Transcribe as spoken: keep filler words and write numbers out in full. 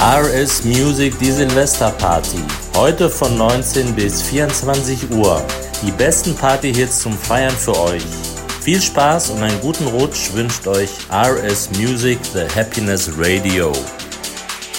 R S Music, die Silvesterparty. Heute von neunzehn bis vierundzwanzig Uhr. Die besten Partyhits zum Feiern für euch. Viel Spaß und einen guten Rutsch wünscht euch R S Music, The Happiness Radio.